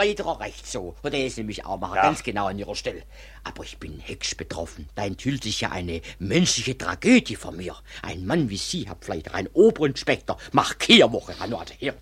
Pfleiderer, recht so. Und er ist nämlich auch mal ganz genau an ihrer Stelle. Aber ich bin hektisch betroffen. Da enthüllt sich ja eine menschliche Tragödie von mir. Ein Mann wie Sie, Herr Pfleiderer, ein Oberinspektor, macht Kehrwoche. Also,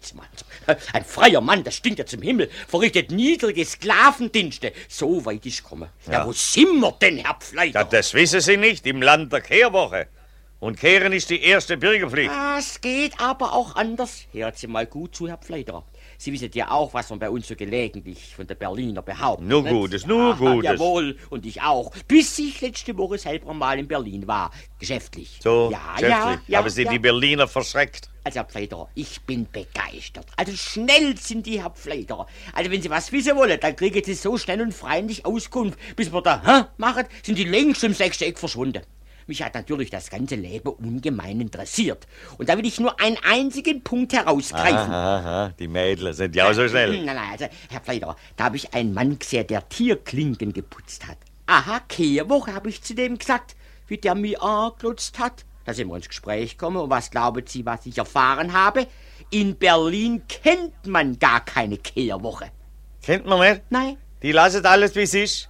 ein freier Mann, das stinkt ja zum Himmel, verrichtet niedrige Sklavendienste. So weit ich komme. Ja, wo sind wir denn, Herr Pfleiderer? Ja, das wissen Sie nicht, im Land der Kehrwoche. Und Kehren ist die erste Bürgerpflicht. Es geht aber auch anders. Hört Sie mal gut zu, Herr Pfleiderer. Sie wissen ja auch, was man bei uns so gelegentlich von der Berliner behauptet. Nur Gutes, nur Gutes. Jawohl, und ich auch. Bis ich letzte Woche selber mal in Berlin war. Geschäftlich. So, ja, geschäftlich. Ja, Haben Sie die Berliner verschreckt? Also, Herr Pfleiderer, ich bin begeistert. Also, schnell sind die, Herr Pfleiderer. Also, wenn Sie was wissen wollen, dann kriegen Sie so schnell und freundlich Auskunft. Bis wir da machen, sind die längst im 6. Eck verschwunden. Mich hat natürlich das ganze Leben ungemein interessiert. Und da will ich nur einen einzigen Punkt herausgreifen. Aha, die Mädels sind ja auch so schnell. Nein, also, Herr Pfleiderer, da habe ich einen Mann gesehen, der Tierklinken geputzt hat. Aha, Kehrwoche, habe ich zu dem gesagt, wie der mich angeglotzt hat. Da sind wir ins Gespräch gekommen. Und was glauben Sie, was ich erfahren habe? In Berlin kennt man gar keine Kehrwoche. Kennt man nicht? Nein. Die lassen alles, wie es ist.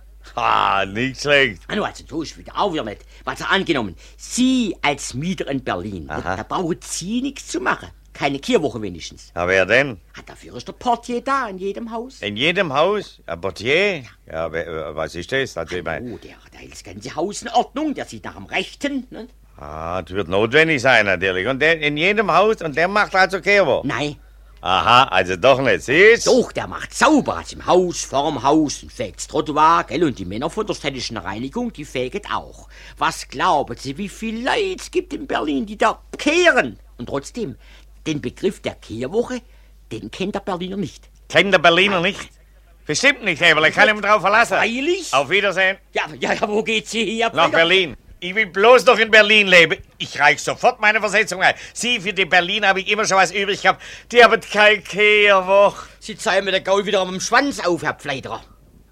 Nicht schlecht. Also so ist wieder auch wieder nicht. Was angenommen, Sie als Mieter in Berlin, da brauchen Sie nichts zu machen. Keine Kehrwoche wenigstens. Ja, wer denn? Dafür ist der Portier da, in jedem Haus. In jedem Haus? Ein Portier? Ja, was ist das? Also, der hält das ganze Haus in Ordnung, der sieht nach dem Rechten. Ne? Das wird notwendig sein, natürlich. Und der in jedem Haus, und der macht also Kehrwoche? Nein. Aha, also doch nicht, siehst? Doch, der macht sauber, also im Haus, vorm Haus, und fegt's Trottoir, gell? Und die Männer von der städtischen Reinigung, die fegen auch. Was glauben Sie, wie viele Leute es gibt in Berlin, die da kehren? Und trotzdem, den Begriff der Kehrwoche, den kennt der Berliner nicht. Kennt der Berliner nicht? Bestimmt nicht, Heberle, ich kann ihn drauf verlassen. Freilich? Auf Wiedersehen. Ja, wo geht Sie hier? Nach Berlin. Ich will bloß noch in Berlin leben. Ich reich sofort meine Versetzung ein. Sie, für die Berliner habe ich immer schon was übrig gehabt. Die haben keine Kehrwoche. Sie zeigen mir den Gaul wieder am Schwanz auf, Herr Pfleiderer.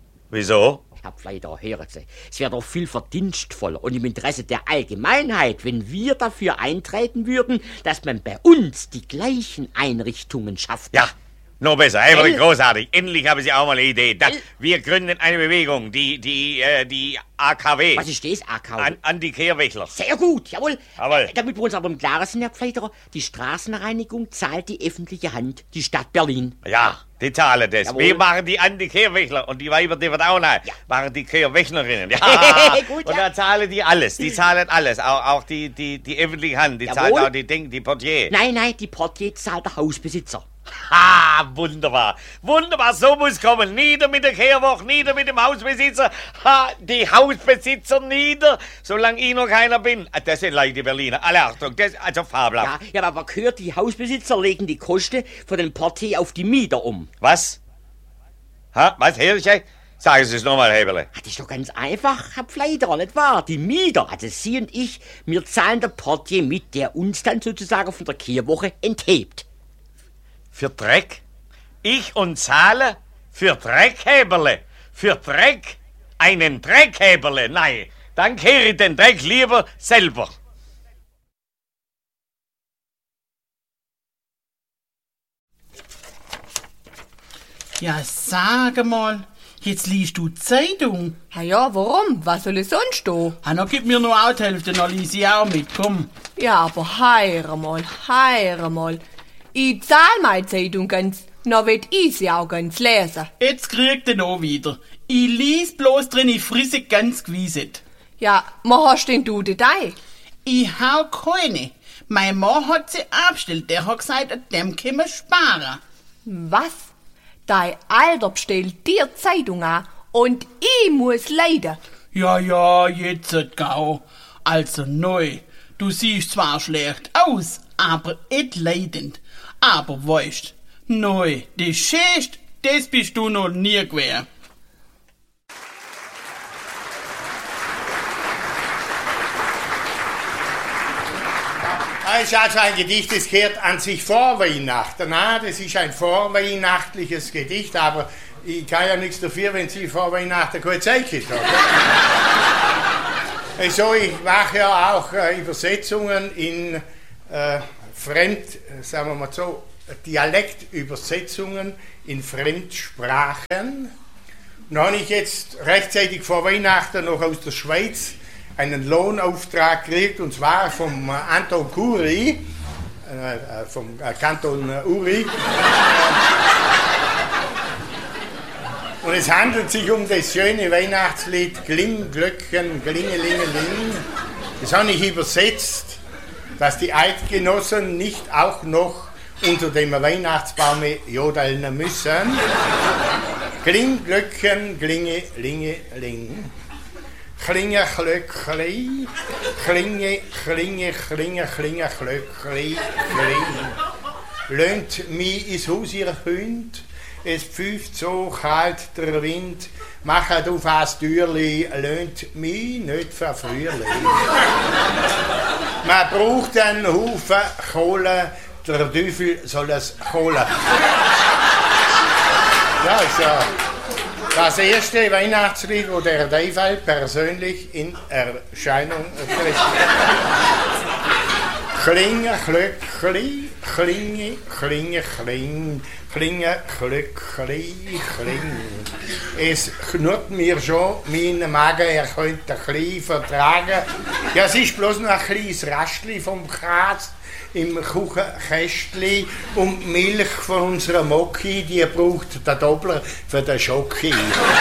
Wieso? Herr Pfleiderer, hören Sie. Es wäre doch viel verdienstvoller und im Interesse der Allgemeinheit, wenn wir dafür eintreten würden, dass man bei uns die gleichen Einrichtungen schafft. Ja. Noch besser, Heberle, großartig. Endlich haben Sie auch mal eine Idee. Wir gründen eine Bewegung, die AKW. Was ist das, AKW? Anti-Kehrwächler. Sehr gut, jawohl. Jawohl. Damit wir uns aber im Klaren sind, Herr Pfleiderer, die Straßenreinigung zahlt die öffentliche Hand, die Stadt Berlin. Ja, die zahlen das. Jawohl. Wir machen die Anti-Kehrwächler und die Weiber, die wird auch noch. Machen die Kehrwächlerinnen. Ja. Gut, und dann zahlen die alles. Die zahlen alles. Auch die öffentliche Hand. Die zahlt auch die Portier. Nein, die Portier zahlt der Hausbesitzer. Ha, wunderbar. Wunderbar, so muss kommen. Nieder mit der Kehrwoche, nieder mit dem Hausbesitzer. Ha, die Hausbesitzer nieder, solange ich noch keiner bin. Das sind Leute, die Berliner. Alle Achtung, das ist also fabelhaft. Ja, aber gehört, die Hausbesitzer legen die Kosten von den Portier auf die Mieter um. Was? Was, Herrchen? Sagen Sie es nochmal, Heberle. Das ist doch ganz einfach, Herr Pfleiderer, nicht wahr? Die Mieter, also Sie und ich, wir zahlen der Portier mit, der uns dann sozusagen von der Kehrwoche enthebt. Für Dreck? Ich und zahle? Für Dreck, Heberle? Für Dreck? Einen Dreck, Heberle? Nein, dann kehre ich den Dreck lieber selber. Ja, sag mal, jetzt liest du Zeitung. Ja, warum? Was soll ich sonst tun? Dann gib mir nur auch die Hälfte, dann lies ich auch mit, komm. Ja, aber heire mal. Ich zahl meine Zeitung ganz, noch wird ich sie auch ganz lesen. Jetzt kriegt er noch wieder. Ich lies bloß drin, ich frisse ganz gewiset. Ja, wo hast denn du Datei? Ich hab keine. Mein Mann hat sie abgestellt, der hat gesagt, an dem können wir sparen. Was? Dein Alter bestellt dir Zeitung an und ich muss leiden. Ja, jetzt gau. Also neu. Du siehst zwar schlecht aus, aber et leidend. Aber weißt, neu, das Schönste, das bist du noch nie gewesen. Das ist also ein Gedicht, das gehört an sich vor Weihnachten. Das ist ein vorweihnachtliches Gedicht, aber ich kann ja nichts dafür, wenn Sie vor Weihnachten keine Zeit haben. Also, ich mache ja auch Übersetzungen in sagen wir mal so, Dialektübersetzungen in Fremdsprachen. Dann habe ich jetzt rechtzeitig vor Weihnachten noch aus der Schweiz einen Lohnauftrag gekriegt, und zwar vom Anton Kuri, vom Kanton Uri. Und es handelt sich um das schöne Weihnachtslied Kling, Glöckchen, Klingelingeling. Das habe ich übersetzt, dass die Eidgenossen nicht auch noch unter dem Weihnachtsbaum jodeln müssen. Kling, Glöckchen, Klingelingeling. Klinge, Klöckli, Klinge, Klinge, Klinge, Klinge, Klöckli, Kling. Löhnt mi is Haus ihr Hünd, es pfeift so kalt der Wind, machet auf as Türli, löhnt mi nicht verfrühli. Man braucht einen Haufen Kohle, der Teufel soll es holen. Ja, so. Das erste Weihnachtslied, wo der Teufel persönlich in Erscheinung tritt. Klinge, Klöckli, Klinge, Klinge, Kling, Klinge, Klöckli, Kling. Es knurrt mir schon, mein Magen, er könnte ein bisschen vertragen. Ja, es ist bloß noch ein kleines Rastli vom Käse im Kuchenkästli, und die Milch von unserer Mocki, die braucht der Doppler für den Schocki.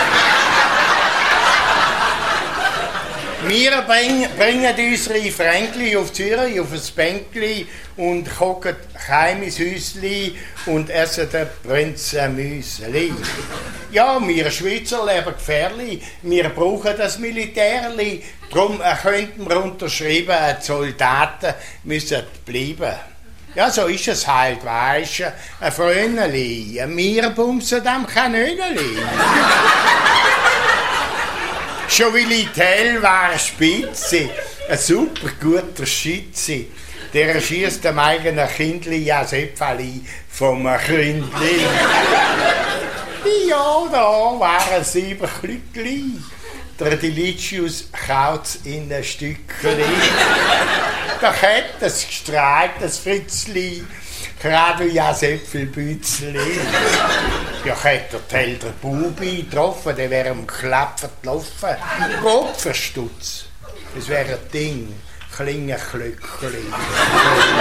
Wir bringen unsere Fränkli auf Zürich auf ein Bänkli und kochen heim ins Häusli und essen den Prinzenmüsli. Ja, wir Schweizer leben gefährlich, wir brauchen das Militärli, darum könnten wir unterschreiben, die Soldaten müssen bleiben. Ja, so ist es halt, weisst du, ein Fröneli, wir bumsen am Kanöneli. Chauvillitel war eine Spitze, ein super guter Schütze. Der schießt dem eigenen Kindli ja Säpfeli vom Kindli. Ja, da waren 7 Klückli. Der Delicious kaut's in ein Stückli. Da hat es gestrahlt, das Fritzli. Gerade ja Säpfelbützli. Ja, hätte der Bubi getroffen, der wäre am Klappen gelaufen. Kopfverstutz. Das wäre ein Ding. Klinge, Klöckli.